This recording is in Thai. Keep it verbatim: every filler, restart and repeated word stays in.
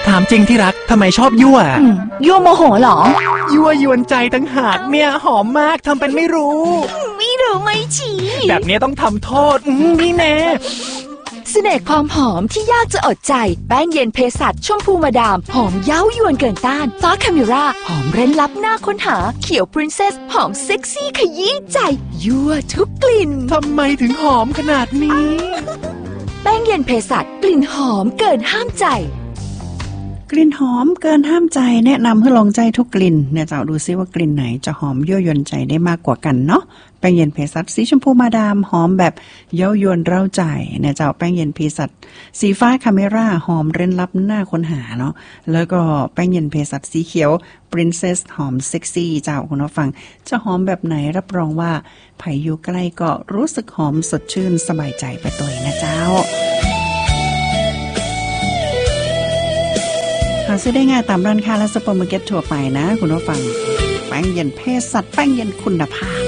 ถามจริงที่รักทำไมชอบยั่วอืมยั่วโมโหเหรอยั่วยวนใจตั้งหากเนี่ยหอมมากทำเป็นไม่รู้ไม่รู้ไม่ชี้แบบนี้ต้องทำโทษนี่แน่เสน่ห์ความหอมที่ยากจะอดใจแป้งเย็นเภสัชชมพูมาดามหอมเย้ายวนเกินต้านฟ้าคาเมราหอมเร้นลับหน้าค้นหาเขียวพรินเซสหอมเซ็กซี่ขยี้ใจยั่วทุกกลิ่นทำไมถึงหอมขนาดนี้แป้งเย็นเภสัชกลิ่นหอมเกินห้ามใจกลิ่นหอมเกินห้ามใจแนะนำให้ลองใจทุกกลิ่นเนี่ยเจ้าดูซิว่ากลิ่นไหนจะหอมยั่วยวนใจได้มากกว่ากันเนาะแป้งเย็นเภสัชสีชมพูมาดามหอมแบบเย้ายวนเร้าใจเนี่ยเจ้าแป้งเย็นเภสัชสีฟ้าคาเมราหอมเร้นลับหน้าค้นหาเนาะแล้วก็แป้งเย็นเภสัชสีเขียวปรินเซสหอมเซ็กซี่เจ้าคุณผู้ฟังจะหอมแบบไหนรับรองว่าไผอยู่ใกล้ก็รู้สึกหอมสดชื่นสบายใจไปตัวเองนะเจ้าหาซื้อได้ง่ายตามร้านค้าและซุปเปอร์มาร์เก็ตทั่วไปนะคุณผู้ฟังแป้งเย็นเภสัชแป้งเย็นคุณภาพ